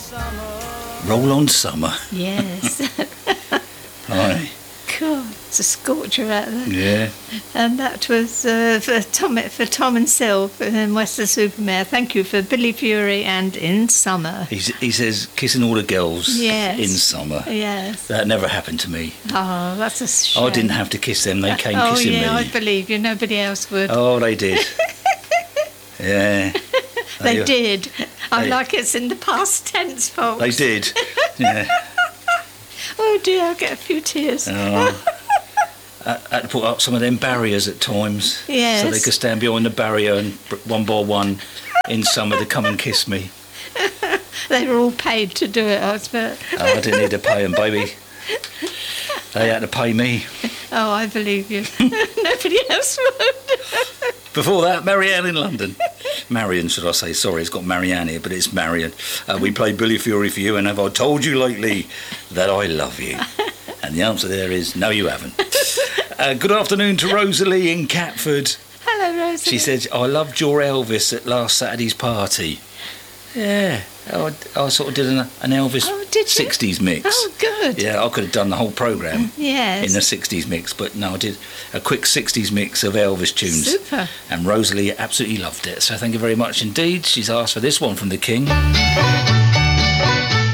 Roll on Summer. Yes. Aye. God, it's a scorcher out there. Yeah. And that was for Tom and Sil in Wester-super-Mare. Thank you for Billy Fury and In Summer. He says, kissing all the girls Yes. in summer. Yes. That never happened to me. Oh, that's a shame. I didn't have to kiss them, they came Oh, kissing yeah, me. I believe you. Nobody else would. Oh, they did. Yeah. They did. I They- like it's in the past tense, folks. They did. Yeah. Oh, dear, I'll get a few tears. Oh. I had to put up some of them barriers at times. Yes. So they could stand behind the barrier and one by one in summer to come and kiss me. They were all paid to do it, I expect. Oh, I didn't need to pay them, baby. They had to pay me. Oh, I believe you. Nobody else would. Before that, Marianne in London. Marion, should I say? Sorry, it's got Marianne here, but it's Marion. We played Billy Fury for you, and have I told you lately that I love you? And the answer there is no, you haven't. Good afternoon to Rosalie in Catford. Hello, Rosie. She said, I loved your Elvis at last Saturday's party. Yeah, I sort of did an Elvis did you? 60s mix. Oh, good. Yeah, I could have done the whole programme Yes. in the 60s mix, but no, I did a quick 60s mix of Elvis tunes. Super. And Rosalie absolutely loved it, so thank you very much indeed. She's asked for this one from the King.